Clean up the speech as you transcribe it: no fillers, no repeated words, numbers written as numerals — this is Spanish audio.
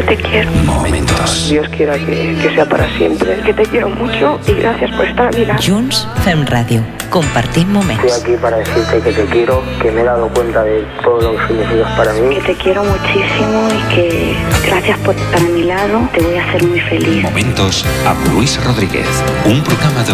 te quiero. Momentos. Dios quiera que sea para siempre. Que te quiero mucho y gracias por estar a mi lado. Junts fem ràdio. Compartim moments. Estoy aquí para decirte que te quiero, que me he dado cuenta de todo lo que significas para mí. Que te quiero muchísimo y que gracias por estar a mi lado. Te voy a hacer muy feliz. Momentos amb Luis Rodríguez. Un programa de